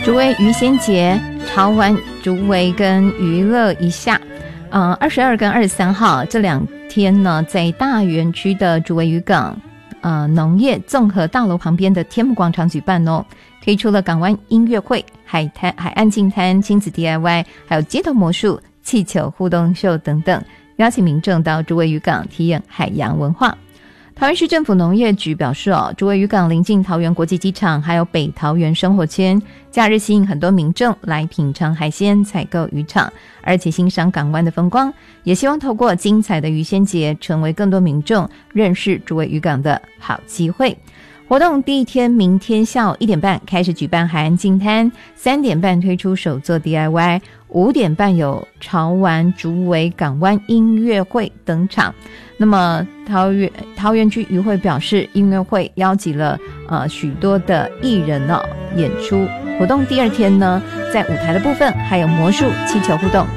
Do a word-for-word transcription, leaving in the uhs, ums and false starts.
竹围渔仙节，潮玩竹围跟娱乐一下。呃，二十二跟二十三号这两天呢，在大园区的竹围渔港呃农业综合大楼旁边的天幕广场举办哦，推出了港湾音乐会、海滩海岸净滩、亲子 D I Y， 还有街头魔术、气球互动秀等等，邀请民众到竹围渔港体验海洋文化。桃园市政府农业局表示哦，竹围渔港临近桃园国际机场，还有北桃园生活圈，假日吸引很多民众来品尝海鲜、采购渔场，而且欣赏港湾的风光，也希望透过精彩的渔仙节，成为更多民众认识竹围渔港的好机会。活动第一天，明天下午一点半开始举办海岸净滩，三点半推出手作 D I Y， 五点半有潮玩竹围港湾音乐会登场。那么桃园桃园区渔会表示，音乐会邀集了呃许多的艺人哦演出。活动第二天呢，在舞台的部分还有魔术、气球互动